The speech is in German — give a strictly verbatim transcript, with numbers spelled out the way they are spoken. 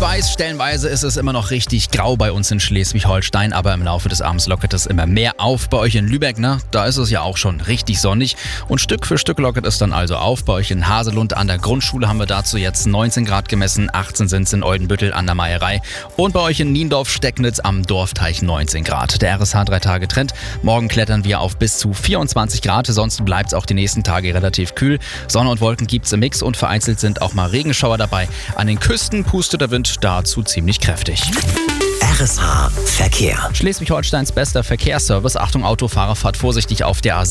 weiß, stellenweise ist es immer noch richtig grau bei uns in Schleswig-Holstein, aber im Laufe des Abends lockert es immer mehr auf. Bei euch in Lübeck, ne, da ist es ja auch schon richtig sonnig und Stück für Stück lockert es dann also auf. Bei euch in Haselund an der Grundschule haben wir dazu jetzt neunzehn Grad gemessen, achtzehn sind es in Oldenbüttel an der Meierei und bei euch in Niendorf-Stecknitz am Dorfteich neunzehn Grad. Der R S H drei Tage Trend. Morgen klettern wir auf bis zu vierundzwanzig Grad, sonst bleibt es auch die nächsten Tage relativ kühl. Sonne und Wolken gibt es im Mix und vereinzelt sind auch mal Regenschauer dabei. An den Küsten pustet der Wind dazu ziemlich kräftig. R S H Verkehr. Schleswig-Holsteins bester Verkehrsservice. Achtung Autofahrer, fahrt vorsichtig auf der A